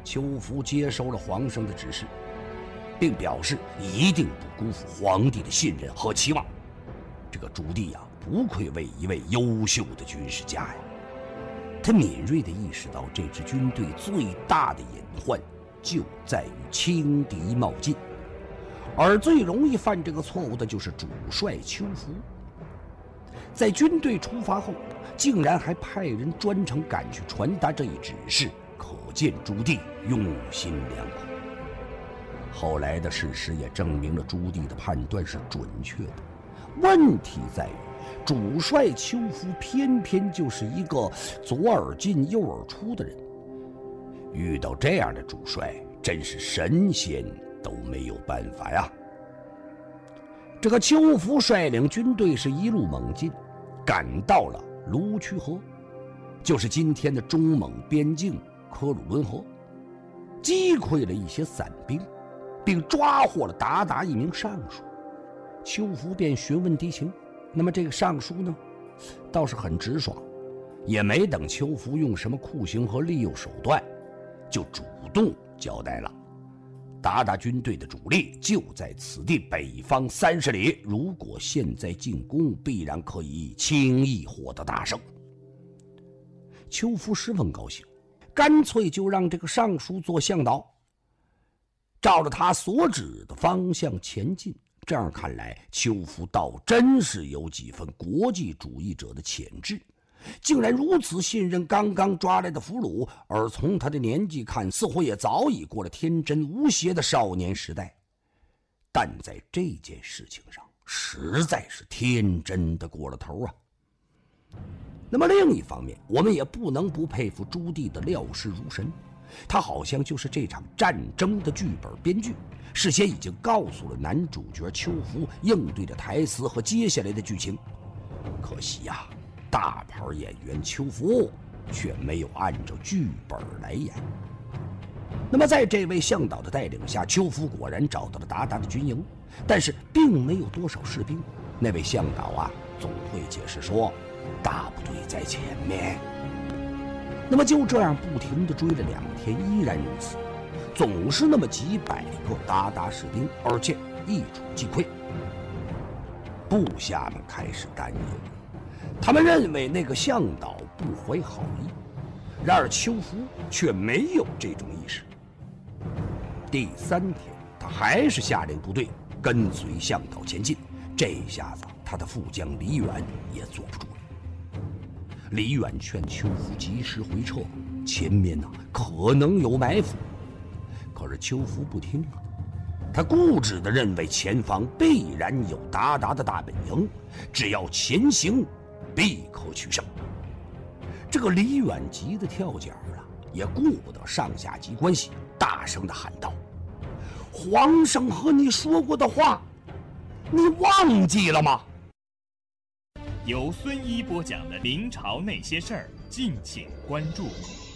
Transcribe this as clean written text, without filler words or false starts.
邱福接收了皇上的指示，并表示一定不辜负皇帝的信任和期望。这个朱棣啊，不愧为一位优秀的军事家呀。他敏锐地意识到，这支军队最大的隐患就在于轻敌冒进，而最容易犯这个错误的就是主帅邱福。在军队出发后，竟然还派人专程赶去传达这一指示，可见朱棣用心良苦。后来的事实也证明了朱棣的判断是准确的。问题在于，主帅邱福偏偏就是一个左耳进右耳出的人。遇到这样的主帅，真是神仙都没有办法呀。这个邱福率领军队是一路猛进，赶到了卢渠河，就是今天的中蒙边境科鲁伦河，击溃了一些散兵，并抓获了鞑靼一名尚书。邱福便询问敌情，那么这个尚书呢，倒是很直爽，也没等邱福用什么酷刑和利诱手段，就主动交代了。鞑靼军队的主力就在此地北方30里，如果现在进攻，必然可以轻易获得大胜。邱福十分高兴，干脆就让这个尚书做向导，照着他所指的方向前进。这样看来，邱福倒真是有几分国际主义者的潜质，竟然如此信任刚刚抓来的俘虏，而从他的年纪看，似乎也早已过了天真无邪的少年时代。但在这件事情上，实在是天真的过了头啊。那么另一方面，我们也不能不佩服朱棣的料事如神，他好像就是这场战争的剧本编剧，事先已经告诉了男主角邱福应对的台词和接下来的剧情。可惜呀，大牌演员邱福却没有按照剧本来演。那么在这位向导的带领下，邱福果然找到了鞑靼的军营，但是并没有多少士兵。那位向导啊，总会解释说，大部队在前面。那么就这样不停地追了2天，依然如此，总是那么几百个鞑靼士兵，而且一触即溃。部下们开始担忧，他们认为那个向导不怀好意，然而邱福却没有这种意识。第3天，他还是下令部队跟随向导前进，这下子他的副将李远也坐不住了。李远劝邱福及时回撤，前面可能有埋伏。可是邱福不听啊，他固执地认为前方必然有鞑靼的大本营，只要前行，必可取胜。这个李远急得跳脚了，也顾不得上下级关系，大声地喊道：“皇上和你说过的话，你忘记了吗？” 由孙一播讲的《明朝那些事儿》，敬请关注。